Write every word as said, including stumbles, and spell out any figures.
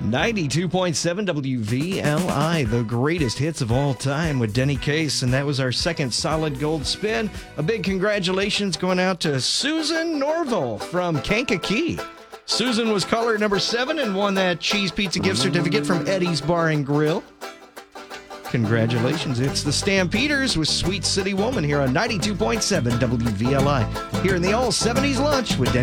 ninety-two point seven W V L I, the greatest hits of all time with Denny Case, and that was our second solid gold spin. A big congratulations going out to Susan Norville from Kankakee. Susan was caller number seven and won that cheese pizza gift certificate from Eddie's Bar and Grill. Congratulations. It's the Stampeders with Sweet City Woman here on ninety-two point seven W V L I, here in the all seventies lunch with Denny